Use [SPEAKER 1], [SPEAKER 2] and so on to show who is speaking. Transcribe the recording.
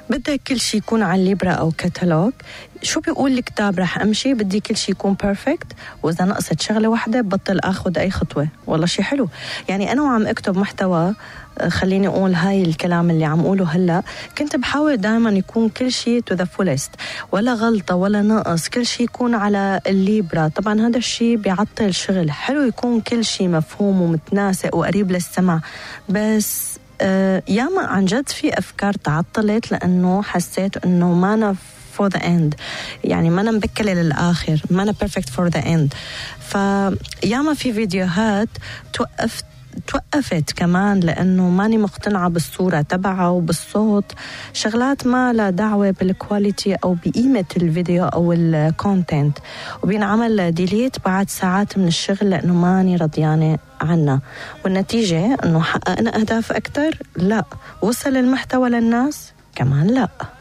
[SPEAKER 1] بدك كل شيء يكون على الليبرا أو كتالوج. شو بيقول الكتاب رح أمشي، بدي كل شيء يكون بيرفكت، وإذا نقصت شغلة واحدة بطل أخذ أي خطوة. والله شيء حلو. يعني أنا وعم أكتب محتوى، خليني أقول هاي الكلام اللي عم أقوله هلأ، كنت بحاول دائما يكون كل شيء to the fullest، ولا غلطة ولا نقص، كل شيء يكون على الليبرا. طبعا هذا الشيء بيعطل شغل. حلو يكون كل شيء مفهوم ومتناسق وقريب للسمع، بس ياما عن جد في أفكار تعطلت لأنه حسيت أنه ما أنا for the end، يعني ما أنا مبكلة للآخر، ما أنا perfect for the end. فياما في فيديوهات توقفت كمان لأنه ماني مقتنعة بالصورة تبعها وبالصوت، شغلات ما لا دعوة بالكواليتي أو بقيمة الفيديو أو الكونتنت، وبينعمل ديليت بعد ساعات من الشغل لأنه ماني رضيانة عنها. والنتيجة أنه حققنا أهداف أكتر؟ لا. وصل المحتوى للناس؟ كمان لا.